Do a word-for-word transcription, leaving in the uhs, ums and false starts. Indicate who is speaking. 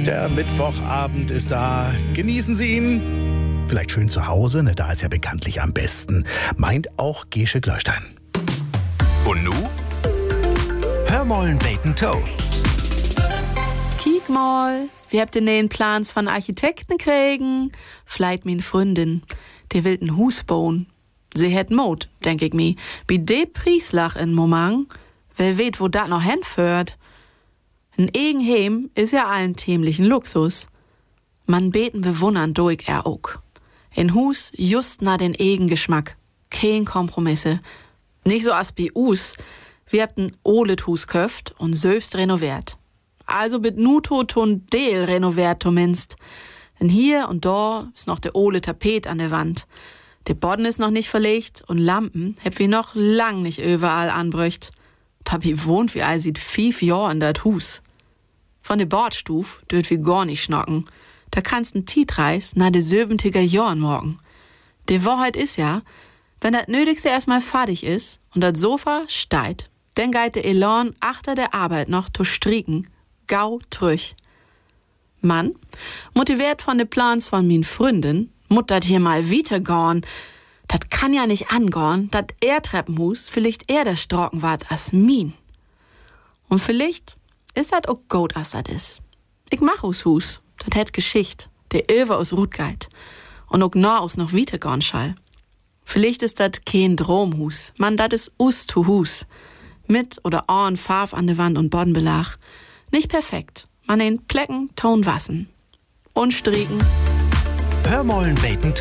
Speaker 1: Der Mittwochabend ist da. Genießen Sie ihn. Vielleicht schön zu Hause, ne? Da ist ja bekanntlich am besten. Meint auch Gesche Gleustein.
Speaker 2: Und nu? Hör mollen Bacon Toe.
Speaker 3: Kiek mal, wie habt ihr den Plans von Architekten kriegen? Vielleicht min Freundin, der will ein Hus bauen. Sie hätt Mut, denk ich mi. Bi de Prieslach in Moment, wer weet, wo dat noch hinführt. Ein Egenheim is ja allen tämlichen Luxus. Man beten bewundern durch er auch. In Hus just na den Egengeschmack. Kein Kompromisse. Nicht so as bi us. Wir habt ein olet Hus köft und selbst renoviert. Also bit nuto ton Deel renoviert zumindest. Denn hier und da ist noch der ole Tapet an der Wand. Der Boden ist noch nicht verlegt und Lampen heb wir noch lang nicht überall anbrücht. Da wie wohnt wie all sieht fief Jahr in dat Hus. Von der Bordstuf dürft wir gar nicht schnocken. Da kannst n Tietreis na de siebentiger Jahren morgen. Die Wahrheit ist ja, wenn das Nötigste erstmal fertig ist und das Sofa steigt, dann geht der Elan achter der Arbeit noch zu strieken, gau trüch. Mann, motiviert von de Plans von min Freundin, mut dat hier mal weitergorn. Dat kann ja nicht angorn, dat er Treppenhus vielleicht eher der Strocken wart as min. Und vielleicht ist dat auch gut, as dat is. Ich mach aus Hus, dat hätt Geschicht, der Över aus Rutgeit und auch nah aus noch weitergorn schall. Vielleicht ist dat kein Dromhus, man, dat is us to Hus. Mit oder an Farf an der Wand und Bodenbelag. Nicht perfekt, man den Plecken, Ton wassen. Und strieken.
Speaker 2: Hör mollen Bacon Toe.